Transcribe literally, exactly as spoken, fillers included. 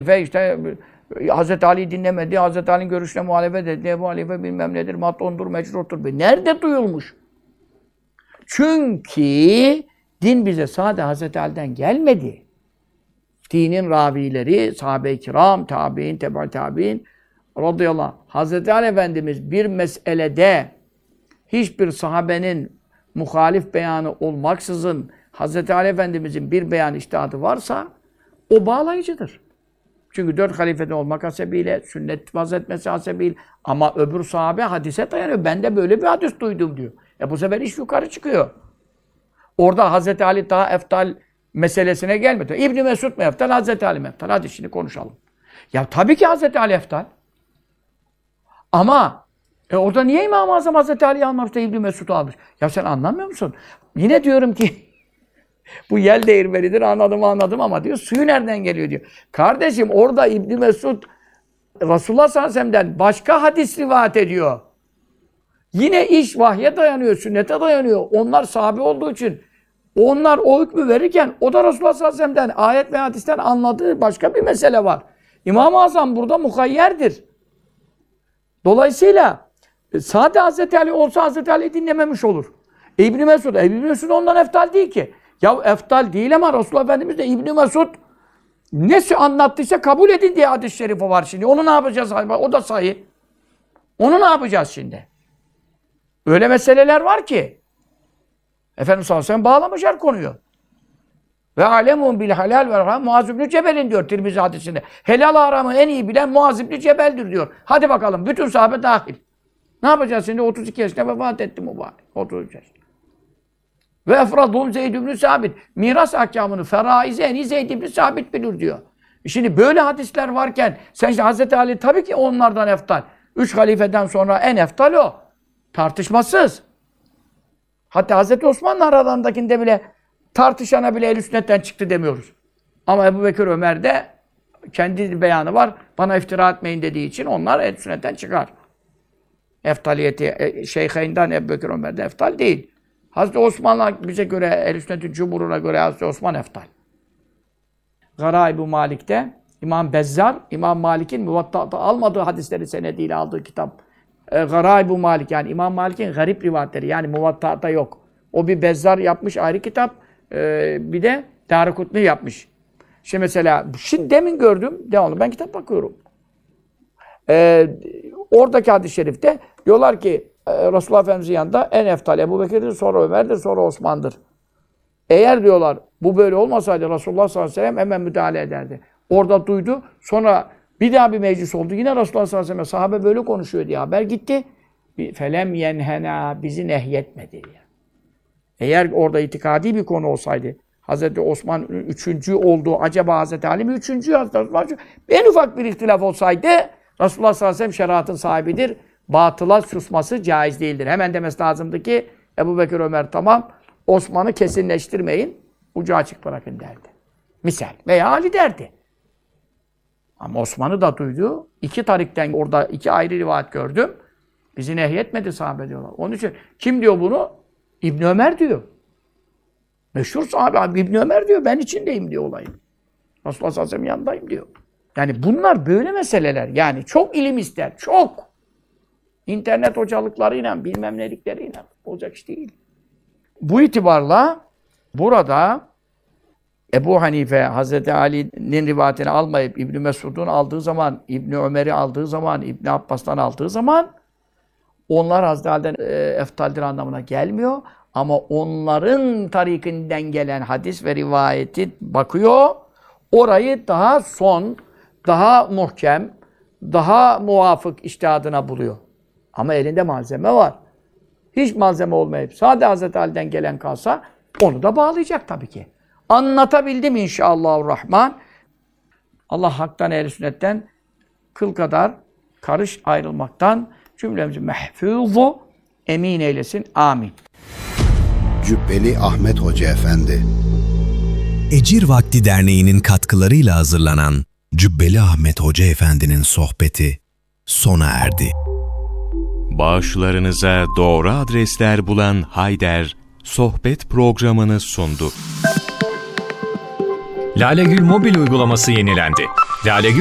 Ve işte Hazreti Ali dinlemedi, Hazreti Ali'nin görüşüne muhalefet etti, Ebu Hanife bilmem nedir, matondur, mecrurtur. Nerede duyulmuş? Çünkü din bize sadece Hazreti Ali'den gelmedi. Dinin ravileri, sahabe-i kiram, tabi'in, teba tabi'in radıyallahu anh. Hazreti Ali Efendimiz bir meselede hiçbir sahabenin muhalif beyanı olmaksızın Hazreti Ali Efendimizin bir beyan içtihadı varsa o bağlayıcıdır. Çünkü dört halifeden olmak hasebiyle, sünnet vazetmesi hasebiyle ama öbür sahabe hadise dayanıyor. Ben de böyle bir hadis duydum diyor. E bu sefer iş yukarı çıkıyor. Orada Hazreti Ali daha eftal meselesine gelmedi. İbn Mesud mu eftal, Hazreti Ali mi eftal? Hadi şimdi konuşalım. Ya tabii ki Hazreti Ali eftal. Ama e orada niye İmam-ı Azam Hazreti Ali'yi almamış da İbn Mesud'u almış? Ya sen anlamıyor musun? Yine diyorum ki bu yel değirmenidir, anladım anladım ama diyor suyu nereden geliyor diyor. Kardeşim orada İbn Mesud Resulullah sallallahu aleyhi ve sellem'den başka hadis rivayet ediyor. Yine iş vahye dayanıyor, sünnete dayanıyor. Onlar sahabe olduğu için onlar o hükmü verirken o da Resulullah sallallahu aleyhi ve sellem'den ayet ve hadisten anladığı başka bir mesele var. İmam-ı Azam burada muhayyerdir. Dolayısıyla sade Hazreti Ali olsa Hazreti Ali'yi dinlememiş olur. E İbn Mesud, e İbn Mesud ondan eftal değil ki. Ya eftal değil ama Resulullah Efendimiz de İbn Mesud ne anlattıysa kabul edin diye hadis-i şerifi var şimdi. Onu ne yapacağız? O da sahih. Onu ne yapacağız şimdi? Öyle meseleler var ki Efendimiz sallallahu aleyhi ve sellem bağlamış her konuyu. Ve alemun bil halal ve haram Muaz ibn Cebel'in diyor Tirmizi hadisinde. Helal haramı en iyi bilen Muaz ibn Cebel'dir diyor. Hadi bakalım bütün sahabe dahil. Ne yapacağız şimdi? otuz iki yaşında vefat etti mübarek. otuz üç yaşında. Ve efradum Zeyd ibn Sabit. Miras ahkamını, feraizi en iyi Zeyd ibn Sabit bilir diyor. Şimdi böyle hadisler varken sen işte Hazreti Ali tabii ki onlardan eftal. Üç halifeden sonra en eftal o. Tartışmasız. Hatta Hazreti Osman'la aralarındakinde bile tartışana bile el sünnetten çıktı demiyoruz. Ama Ebu Bekir Ömer de kendi beyanı var. Bana iftira etmeyin dediği için onlar el sünnetten çıkar. Eftaliyeti Şeyheyn'den Ebu Bekir Ömer'de eftal değil. Hazreti Osman'la bize göre el sünnetin cumhuruna göre Hazreti Osman eftal. Garaib-i Malik'te İmam Bezzar, İmam Malik'in Muvatta'da almadığı hadisleri senediyle aldığı kitap. E, Garaib-i Malik yani İmam Malik'in garip rivayetleri yani Muvatta'da yok. O bir Bezzar yapmış ayrı kitap. E, bir de Darukutni yapmış. Şimdi mesela şimdi demin gördüm. Devamlı ben kitap bakıyorum. E, oradaki hadis-i şerifte diyorlar ki e, Resulullah Efendimiz'in yanında en eftal Ebu Bekir'dir, sonra Ömer'dir, sonra Osman'dır. Eğer diyorlar bu böyle olmasaydı Resulullah sallallahu aleyhi ve sellem hemen müdahale ederdi. Orada duydu. Sonra bir daha bir meclis oldu. Yine Resulullah sallallahu aleyhi ve sellem sahabe böyle konuşuyor diye haber gitti. Felem yenhena bizi nehyetmedi diye. Eğer orada itikadi bir konu olsaydı Hazreti Osman üçüncü oldu. Acaba Hazreti Ali mi üçüncü? Hazreti Osman üçüncü. En ufak bir ihtilaf olsaydı Resulullah sallallahu aleyhi ve sellem şeriatın sahibidir. Batıla susması caiz değildir. Hemen demesi lazımdı ki Ebu Bekir Ömer tamam. Osman'ı kesinleştirmeyin. Ucu açık bırakın derdi. Misal. Veya Ali derdi. Ama Osman'ı da duydu. İki tarikten orada iki ayrı rivayet gördüm. Bizi nehyetmedi sahabe diyorlar. Onun için kim diyor bunu? İbn Ömer diyor. Meşhur sahabe İbn Ömer diyor. Ben içindeyim diyor olayın. Resulullah sallallahu aleyhi ve sellem yanındayım diyor. Yani bunlar böyle meseleler. Yani çok ilim ister. Çok. İnternet hocalıklarıyla, bilmem nelikleriyle olacak iş değil. Bu itibarla burada Ebu Hanife, Hazreti Ali'nin rivayetini almayıp İbn Mesud'un aldığı zaman, İbn Ömer'i aldığı zaman, İbn Abbas'tan aldığı zaman onlar Hazreti Ali'den e, eftaldir anlamına gelmiyor. Ama onların tarikinden gelen hadis ve rivayeti bakıyor. Orayı daha son, daha muhkem, daha muvafık içtihadına buluyor. Ama elinde malzeme var. Hiç malzeme olmayıp sadece Hazreti Ali'den gelen kalsa onu da bağlayacak tabii ki. Anlatabildim inşallahurrahman. Allah haktan, ehl-i sünnetten kıl kadar karış ayrılmaktan cümlemizi mehfuzu emin eylesin. Amin. Cübbeli Ahmet Hoca Efendi Ecir Vakti Derneği'nin katkılarıyla hazırlanan Cübbeli Ahmet Hoca Efendi'nin sohbeti sona erdi. Bağışlarınıza doğru adresler bulan Hayder, sohbet programını sundu. Lale Gül mobil uygulaması yenilendi. Lale